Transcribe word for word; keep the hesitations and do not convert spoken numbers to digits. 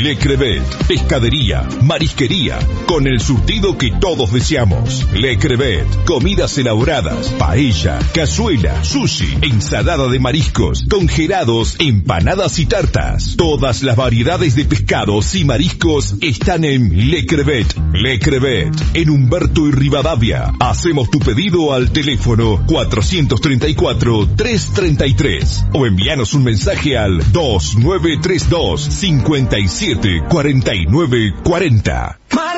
Le Crevet, pescadería, marisquería, con el surtido que todos deseamos. Le Crevet, comidas elaboradas, paella, cazuela, sushi, ensalada de mariscos, congelados, empanadas y tartas. Todas las variedades de pescados y mariscos están en Le Crevet. Le Crevet, en Humberto y Rivadavia. Hacemos tu pedido al teléfono cuatrocientos treinta y cuatro, trescientos treinta y tres o envíanos un mensaje al dos nueve tres dos, cinco siete cuatro nueve cuatro cero.